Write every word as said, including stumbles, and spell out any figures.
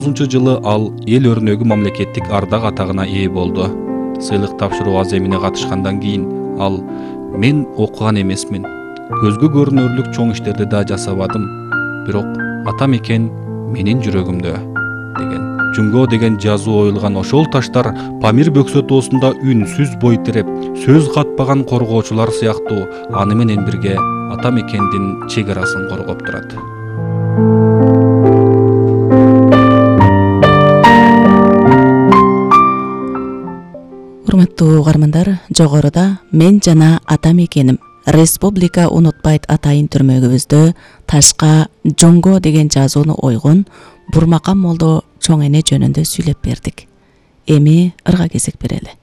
тогузунчу жылы ал эл өрнөгү мамлекеттик ардак атагына ээ болду. Сыйлык тапшыруу аземине катышкандан кийин ал «Мен окуган эмесмин, көзгө көрүнөрлүк чоң иштерди да жасабадым, бирок атам экен менин жүрөгүмдө» деген. Жунго деген жазуу оюлган ошол таштар Памир бөксөтоосунда үнсүз бой тиреп, сөз катпаган коргоочулар сыяктуу аны менен бирге ата мекендин чек арасын коргоп турат. Урматтуу угармандар, жогоруда мен жана ата мекеним Республика унутпайт атайын түрмөгүбүздө ташка Жонго деген жазууну ойгон Бурмакан молдо чоң эне жөнүндө сүйлөп бердик. Эми ырга кезек берели.